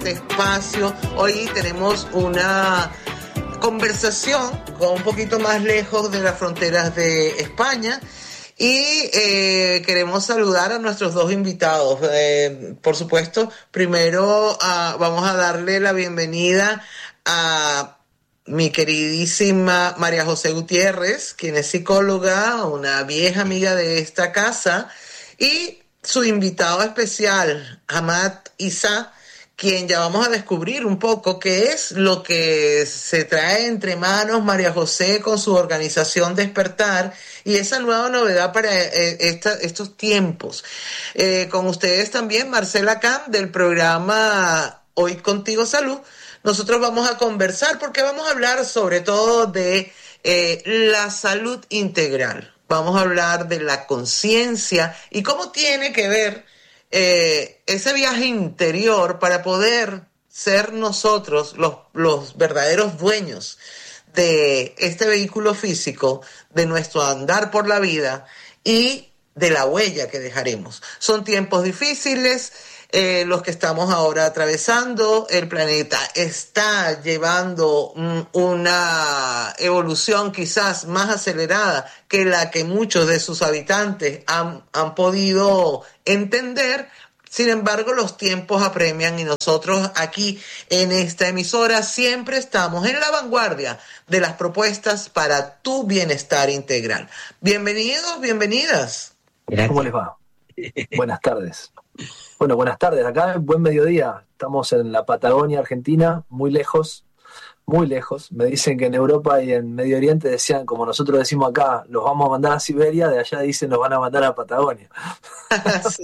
este espacio. Hoy tenemos una conversación con un poquito más lejos de las fronteras de España y queremos saludar a nuestros dos invitados. Por supuesto, primero vamos a darle la bienvenida a mi queridísima María José Gutiérrez, quien es psicóloga, una vieja amiga de esta casa, y su invitado especial, Ahmad Isa, quien ya vamos a descubrir un poco qué es lo que se trae entre manos María José con su organización Despertar y esa nueva novedad para estos tiempos. Con ustedes también Marcela Camp del programa Hoy Contigo Salud. Nosotros vamos a conversar porque vamos a hablar sobre todo de la salud integral. Vamos a hablar de la conciencia y cómo tiene que ver ese viaje interior para poder ser nosotros los verdaderos dueños de este vehículo físico, de nuestro andar por la vida y de la huella que dejaremos. Son tiempos difíciles. Los que estamos ahora atravesando, el planeta está llevando una evolución quizás más acelerada que la que muchos de sus habitantes han podido entender. Sin embargo, los tiempos apremian y nosotros aquí en esta emisora siempre estamos en la vanguardia de las propuestas para tu bienestar integral. Bienvenidos, bienvenidas. Gracias. ¿Cómo les va? Buenas tardes. Bueno, buenas tardes. Acá, buen mediodía. Estamos en la Patagonia, Argentina, muy lejos. Me dicen que en Europa y en Medio Oriente decían, como nosotros decimos acá, los vamos a mandar a Siberia, de allá dicen los van a mandar a Patagonia. Sí.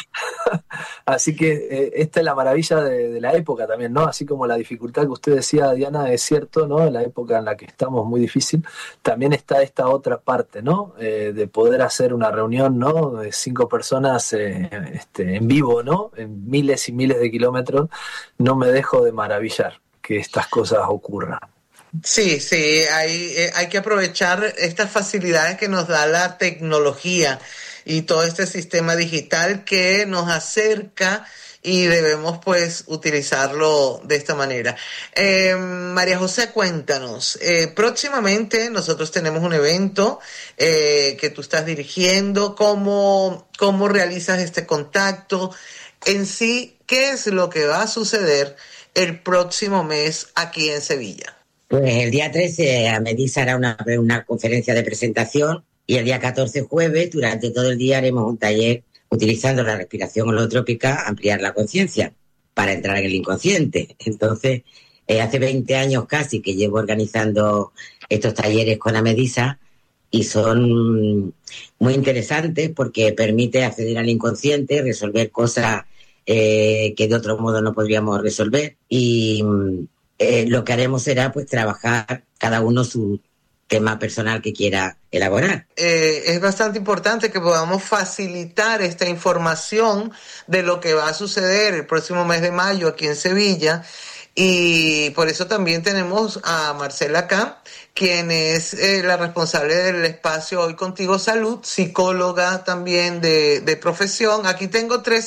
Así que esta es la maravilla de la época también, ¿no? Así como la dificultad que usted decía, Diana, es cierto, ¿no? La época en la que estamos muy difícil, también está esta otra parte, ¿no? De poder hacer una reunión, ¿no? De 5 personas en vivo, ¿no? En miles y miles de kilómetros. No me dejo de maravillar que estas cosas ocurran. Sí, hay que aprovechar estas facilidades que nos da la tecnología y todo este sistema digital que nos acerca y debemos pues utilizarlo de esta manera. María José, cuéntanos, próximamente nosotros tenemos un evento que tú estás dirigiendo. ¿Cómo realizas este contacto? En sí, ¿qué es lo que va a suceder el próximo mes aquí en Sevilla? Pues el día 13 Amedisa hará una conferencia de presentación y el día 14, jueves, durante todo el día haremos un taller utilizando la respiración holotrópica, ampliar la conciencia para entrar en el inconsciente. Entonces, hace 20 años casi que llevo organizando estos talleres con Amedisa y son muy interesantes porque permite acceder al inconsciente, resolver cosas que de otro modo no podríamos resolver y lo que haremos será pues trabajar cada uno su tema personal que quiera elaborar. Es bastante importante que podamos facilitar esta información de lo que va a suceder el próximo mes de mayo aquí en Sevilla y por eso también tenemos a Marcela Camp, quien es la responsable del espacio Hoy Contigo Salud, psicóloga también de profesión. Aquí tengo 3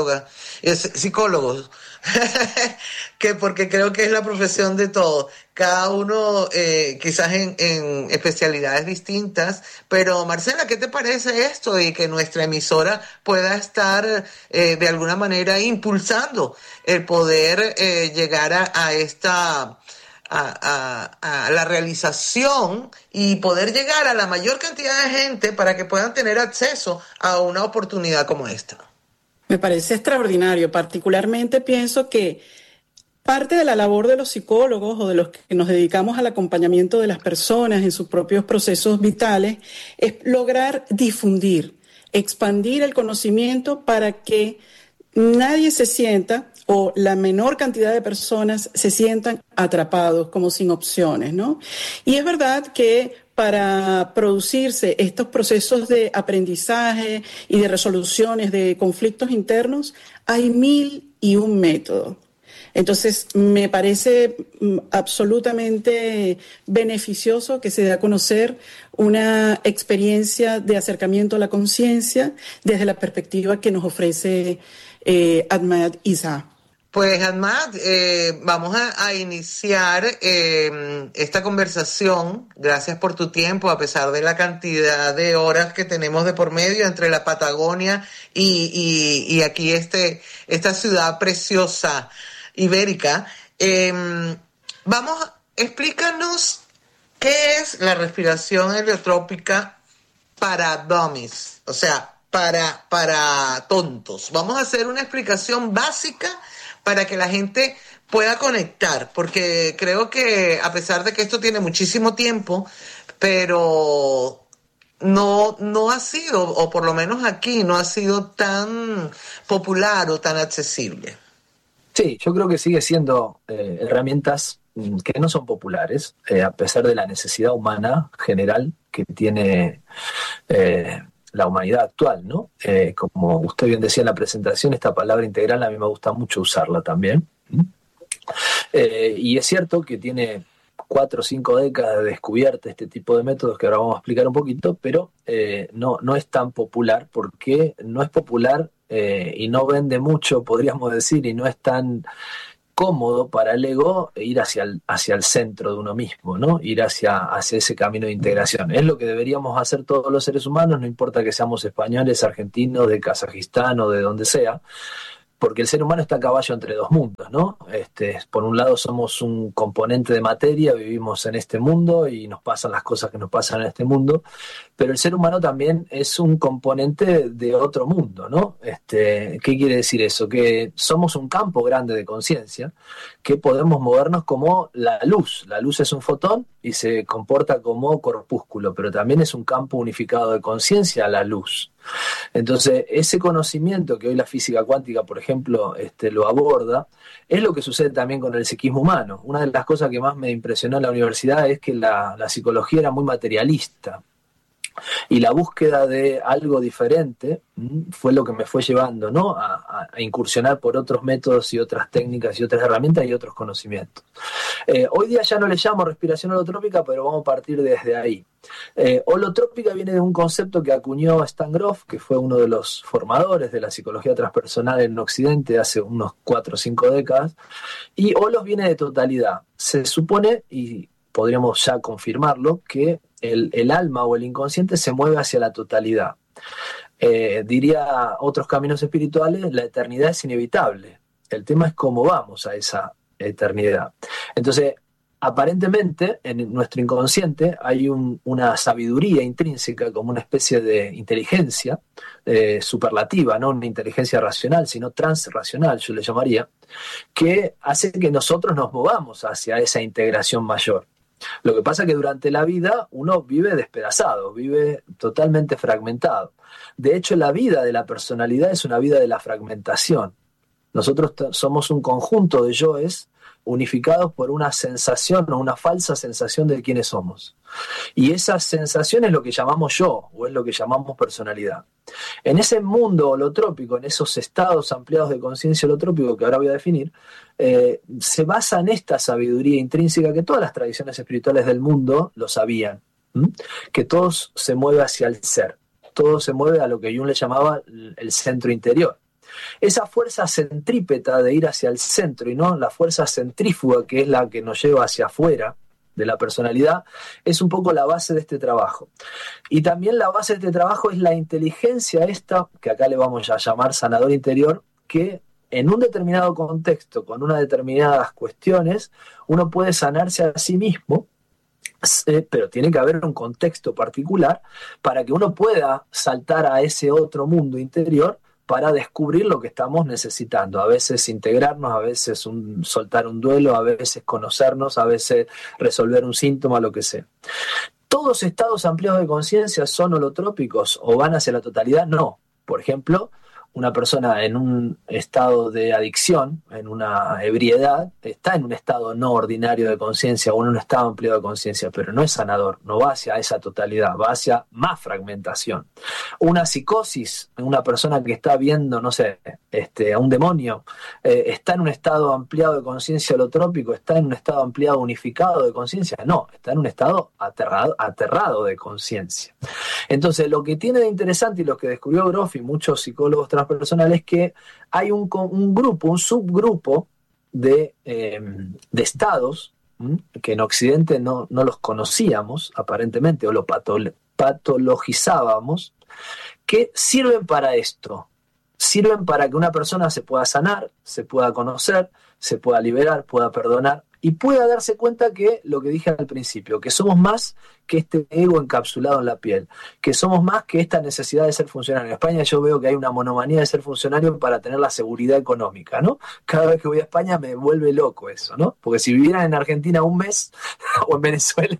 psicólogos, que porque creo que es la profesión de todos, cada uno quizás en especialidades distintas, pero Marcela, ¿qué te parece esto? Y que nuestra emisora pueda estar de alguna manera impulsando el poder llegar a esta... A la realización y poder llegar a la mayor cantidad de gente para que puedan tener acceso a una oportunidad como esta. Me parece extraordinario. Particularmente pienso que parte de la labor de los psicólogos o de los que nos dedicamos al acompañamiento de las personas en sus propios procesos vitales es lograr difundir, expandir el conocimiento para que nadie se sienta o la menor cantidad de personas se sientan atrapados como sin opciones, ¿no? Y es verdad que para producirse estos procesos de aprendizaje y de resoluciones de conflictos internos hay 1001 métodos. Entonces, me parece absolutamente beneficioso que se dé a conocer una experiencia de acercamiento a la conciencia desde la perspectiva que nos ofrece Ahmad Isa. Pues, Ahmad, vamos a iniciar esta conversación. Gracias por tu tiempo, a pesar de la cantidad de horas que tenemos de por medio entre la Patagonia y aquí esta ciudad preciosa ibérica. Explícanos qué es la respiración heliotrópica para dummies, o sea, para tontos. Vamos a hacer una explicación básica para que la gente pueda conectar, porque creo que a pesar de que esto tiene muchísimo tiempo, pero no ha sido, o por lo menos aquí, no ha sido tan popular o tan accesible. Sí, yo creo que sigue siendo herramientas que no son populares, a pesar de la necesidad humana general que tiene la humanidad actual, ¿no? Como usted bien decía en la presentación, esta palabra integral a mí me gusta mucho usarla también. Y es cierto que tiene 4 o 5 décadas de descubierta este tipo de métodos que ahora vamos a explicar un poquito, pero no es tan popular porque no es popular y no vende mucho, podríamos decir, y no es tan cómodo para el ego ir hacia el centro de uno mismo, ¿no? Ir hacia ese camino de integración. Es lo que deberíamos hacer todos los seres humanos, no importa que seamos españoles, argentinos, de Kazajistán o de donde sea, porque el ser humano está a caballo entre dos mundos, ¿no? Por un lado somos un componente de materia, vivimos en este mundo y nos pasan las cosas que nos pasan en este mundo, pero el ser humano también es un componente de otro mundo, ¿no? ¿Qué quiere decir eso? Que somos un campo grande de conciencia, que podemos movernos como la luz. La luz es un fotón y se comporta como corpúsculo, pero también es un campo unificado de conciencia, la luz. Entonces, ese conocimiento que hoy la física cuántica, por ejemplo, lo aborda, es lo que sucede también con el psiquismo humano. Una de las cosas que más me impresionó en la universidad es que la psicología era muy materialista. Y la búsqueda de algo diferente fue lo que me fue llevando, ¿no? a incursionar por otros métodos y otras técnicas y otras herramientas y otros conocimientos. Hoy día ya no le llamo respiración holotrópica, pero vamos a partir desde ahí. Holotrópica viene de un concepto que acuñó Stan Grof, que fue uno de los formadores de la psicología transpersonal en Occidente hace unos 4 o 5 décadas, y holos viene de totalidad. Se supone, y podríamos ya confirmarlo, que el alma o el inconsciente se mueve hacia la totalidad. Diría otros caminos espirituales, la eternidad es inevitable. El tema es cómo vamos a esa eternidad. Entonces, aparentemente, en nuestro inconsciente hay una sabiduría intrínseca, como una especie de inteligencia superlativa, no una inteligencia racional, sino transracional, yo le llamaría, que hace que nosotros nos movamos hacia esa integración mayor. Lo que pasa es que durante la vida uno vive despedazado, vive totalmente fragmentado. De hecho, la vida de la personalidad es una vida de la fragmentación. Nosotros somos un conjunto de yoes unificados por una sensación o una falsa sensación de quiénes somos. Y esa sensación es lo que llamamos yo, o es lo que llamamos personalidad. En ese mundo holotrópico, en esos estados ampliados de conciencia holotrópico que ahora voy a definir, se basa en esta sabiduría intrínseca que todas las tradiciones espirituales del mundo lo sabían, que todo se mueve hacia el ser, todo se mueve a lo que Jung le llamaba el centro interior. Esa fuerza centrípeta de ir hacia el centro y no la fuerza centrífuga que es la que nos lleva hacia afuera de la personalidad, es un poco la base de este trabajo. Y también la base de este trabajo es la inteligencia esta, que acá le vamos a llamar sanador interior, que en un determinado contexto, con unas determinadas cuestiones, uno puede sanarse a sí mismo, pero tiene que haber un contexto particular para que uno pueda saltar a ese otro mundo interior para descubrir lo que estamos necesitando. A veces integrarnos, a veces soltar un duelo, a veces conocernos, a veces resolver un síntoma, lo que sea. ¿Todos estados ampliados de conciencia son holotrópicos o van hacia la totalidad? No. Por ejemplo, una persona en un estado de adicción, en una ebriedad, está en un estado no ordinario de conciencia o en un estado ampliado de conciencia, pero no es sanador, no va hacia esa totalidad, va hacia más fragmentación. Una psicosis, una persona que está viendo, no sé, a un demonio, está en un estado ampliado de conciencia holotrópico, está en un estado ampliado unificado de conciencia, no, está en un estado aterrado de conciencia. Entonces, lo que tiene de interesante y lo que descubrió Grof y muchos psicólogos transpersonales es que hay un grupo, un subgrupo de estados que en Occidente no los conocíamos aparentemente, o lo patologizábamos, que sirven para esto. Sirven para que una persona se pueda sanar, se pueda conocer, se pueda liberar, pueda perdonar y pueda darse cuenta que, lo que dije al principio, que somos más que este ego encapsulado en la piel, que somos más que esta necesidad de ser funcionario. En España yo veo que hay una monomanía de ser funcionario para tener la seguridad económica, ¿no? Cada vez que voy a España me vuelve loco eso, ¿no? Porque si vivieran en Argentina un mes o en Venezuela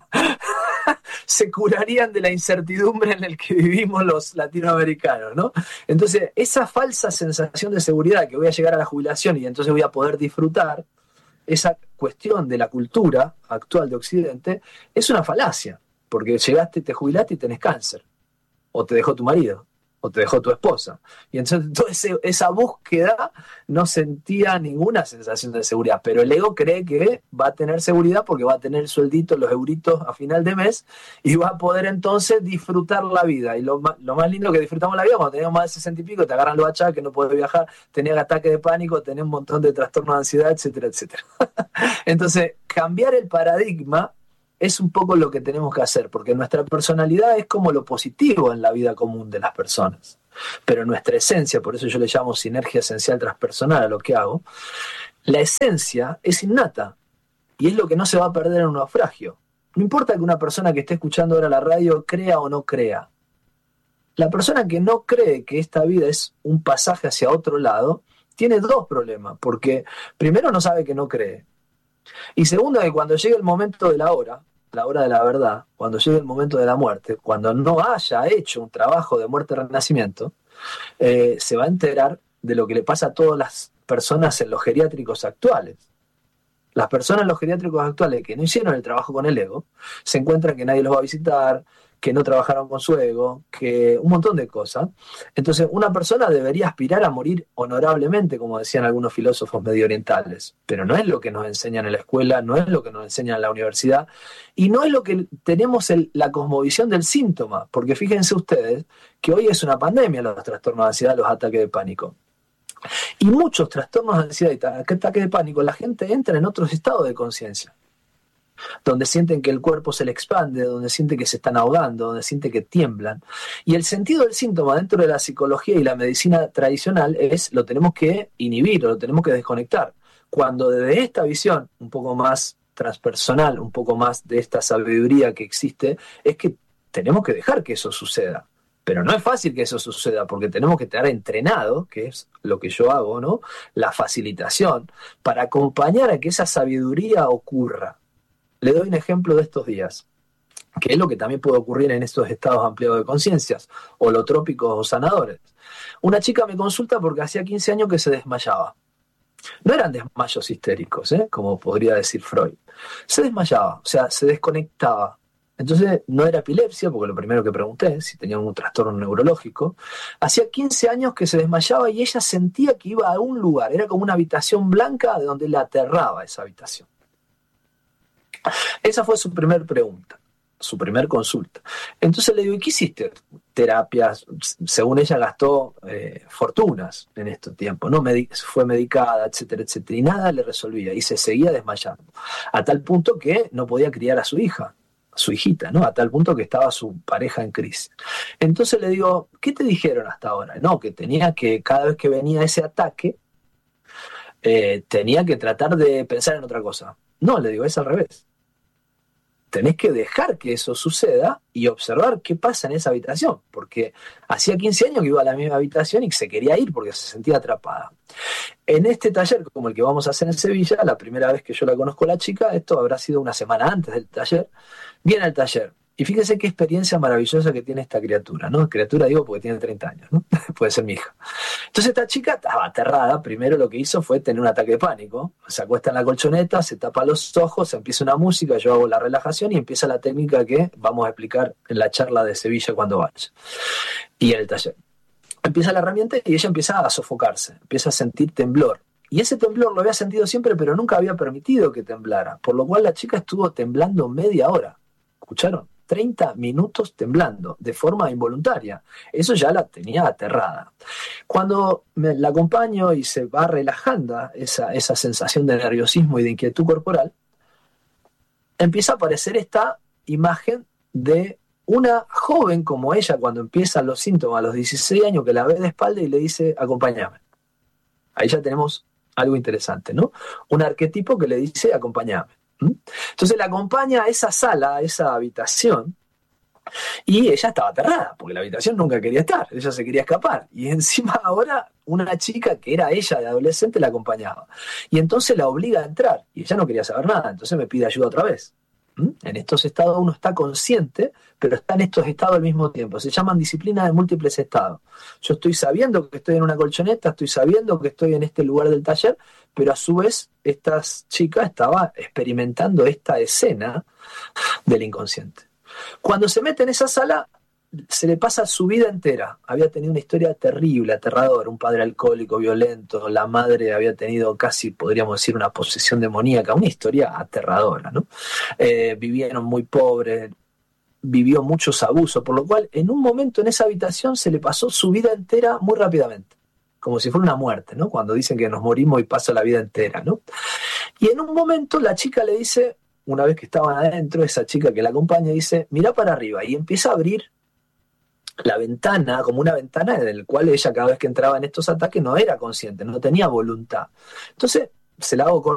se curarían de la incertidumbre en la que vivimos los latinoamericanos, ¿no? Entonces, esa falsa sensación de seguridad que voy a llegar a la jubilación y entonces voy a poder disfrutar, esa cuestión de la cultura actual de Occidente es una falacia, porque llegaste, te jubilaste y tenés cáncer, o te dejó tu marido, o te dejó tu esposa. Y entonces toda esa búsqueda no sentía ninguna sensación de seguridad, pero el ego cree que va a tener seguridad porque va a tener el sueldito, los euritos a final de mes, y va a poder entonces disfrutar la vida. Y lo más lindo que disfrutamos la vida, cuando tenemos más de 60 y pico, te agarran los achaques, no puedes viajar, tenés ataque de pánico, tenés un montón de trastornos de ansiedad, etcétera, etcétera. Entonces, cambiar el paradigma es un poco lo que tenemos que hacer, porque nuestra personalidad es como lo positivo en la vida común de las personas. Pero nuestra esencia, por eso yo le llamo sinergia esencial transpersonal a lo que hago, la esencia es innata y es lo que no se va a perder en un naufragio. No importa que una persona que esté escuchando ahora la radio crea o no crea. La persona que no cree que esta vida es un pasaje hacia otro lado, tiene dos problemas, porque primero no sabe que no cree. Y segundo, que cuando llegue el momento de la hora de la verdad, cuando llegue el momento de la muerte, cuando no haya hecho un trabajo de muerte-renacimiento, se va a enterar de lo que le pasa a todas las personas en los geriátricos actuales. Las personas en los geriátricos actuales que no hicieron el trabajo con el ego, se encuentran que nadie los va a visitar, que no trabajaron con su ego, que un montón de cosas. Entonces, una persona debería aspirar a morir honorablemente, como decían algunos filósofos medio orientales, pero no es lo que nos enseñan en la escuela, no es lo que nos enseñan en la universidad, y no es lo que tenemos la cosmovisión del síntoma, porque fíjense ustedes que hoy es una pandemia los trastornos de ansiedad, los ataques de pánico. Y muchos trastornos de ansiedad y ataques de pánico, la gente entra en otros estados de conciencia, donde sienten que el cuerpo se le expande, donde sienten que se están ahogando, donde sienten que tiemblan. Y el sentido del síntoma dentro de la psicología y la medicina tradicional lo tenemos que inhibir o lo tenemos que desconectar. Cuando desde esta visión un poco más transpersonal, un poco más de esta sabiduría que existe, es que tenemos que dejar que eso suceda. Pero no es fácil que eso suceda porque tenemos que estar entrenados, que es lo que yo hago, ¿no? La facilitación, para acompañar a que esa sabiduría ocurra. Le doy un ejemplo de estos días, que es lo que también puede ocurrir en estos estados ampliados de conciencias, holotrópicos o sanadores. Una chica me consulta porque hacía 15 años que se desmayaba. No eran desmayos histéricos, como podría decir Freud. Se desmayaba, o sea, se desconectaba. Entonces no era epilepsia, porque lo primero que pregunté, si tenía un trastorno neurológico. Hacía 15 años que se desmayaba y ella sentía que iba a un lugar, era como una habitación blanca de donde la aterraba esa habitación. Esa fue su primer pregunta, su primer consulta. Entonces le digo, ¿y qué hiciste? Terapias, según ella gastó fortunas en estos tiempos, ¿no? Fue medicada, etcétera, etcétera, y nada le resolvía, y se seguía desmayando, a tal punto que no podía criar a su hija, a su hijita, ¿no? A tal punto que estaba su pareja en crisis. Entonces le digo, ¿qué te dijeron hasta ahora? No, que tenía que, cada vez que venía ese ataque, tenía que tratar de pensar en otra cosa. No, le digo, es al revés. Tenés que dejar que eso suceda y observar qué pasa en esa habitación, porque hacía 15 años que iba a la misma habitación y se quería ir porque se sentía atrapada. En este taller, como el que vamos a hacer en Sevilla, la primera vez que yo la conozco a la chica, esto habrá sido una semana antes del taller, viene al taller. Y fíjense qué experiencia maravillosa que tiene esta criatura, ¿no? Criatura digo porque tiene 30 años, ¿no? Puede ser mi hija. Entonces esta chica estaba aterrada. Primero lo que hizo fue tener un ataque de pánico. Se acuesta en la colchoneta, se tapa los ojos, empieza una música, yo hago la relajación y empieza la técnica que vamos a explicar en la charla de Sevilla cuando vaya. Y en el taller. Empieza la herramienta y ella empieza a sofocarse, empieza a sentir temblor. Y ese temblor lo había sentido siempre, pero nunca había permitido que temblara. Por lo cual la chica estuvo temblando media hora. ¿Escucharon? 30 minutos temblando de forma involuntaria. Eso ya la tenía aterrada. Cuando la acompaño y se va relajando esa sensación de nerviosismo y de inquietud corporal, empieza a aparecer esta imagen de una joven como ella cuando empiezan los síntomas a los 16 años, que la ve de espalda y le dice, acompáñame. Ahí ya tenemos algo interesante, ¿no? Un arquetipo que le dice, acompáñame. Entonces la acompaña a esa sala, a esa habitación, y ella estaba aterrada, porque la habitación nunca quería estar, ella se quería escapar. Y encima ahora una chica que era ella de adolescente la acompañaba. Y entonces la obliga a entrar, y ella no quería saber nada, entonces me pide ayuda otra vez. En estos estados uno está consciente, pero está en estos estados al mismo tiempo. Se llaman disciplinas de múltiples estados. Yo estoy sabiendo que estoy en una colchoneta, estoy sabiendo que estoy en este lugar del taller, pero a su vez esta chica estaba experimentando esta escena del inconsciente. Cuando se mete en esa sala, se le pasa su vida entera. Había tenido una historia terrible, aterradora, un padre alcohólico, violento, la madre había tenido casi, podríamos decir, una posesión demoníaca, una historia aterradora, ¿no? Vivieron muy pobres, vivió muchos abusos, por lo cual en un momento en esa habitación se le pasó su vida entera muy rápidamente, como si fuera una muerte, ¿no? Cuando dicen que nos morimos y pasa la vida entera, ¿no? Y en un momento la chica le dice, una vez que estaban adentro, esa chica que la acompaña dice, mira para arriba, y empieza a abrir la ventana, como una ventana en la cual ella cada vez que entraba en estos ataques no era consciente, no tenía voluntad. Entonces, se la hago